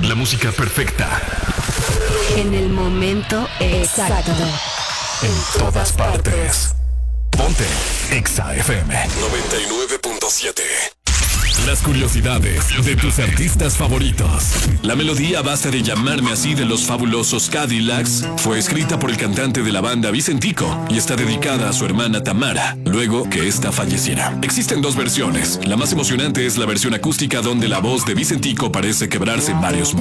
La música perfecta. En el momento exacto. En todas partes. Ponte Exa FM 99.7. Las curiosidades de tus artistas favoritos. La melodía a base de llamarme así de los fabulosos Cadillacs fue escrita por el cantante de la banda Vicentico y está dedicada a su hermana Tamara, luego que ésta falleciera. Existen dos versiones. La más emocionante es la versión acústica donde la voz de Vicentico parece quebrarse en varios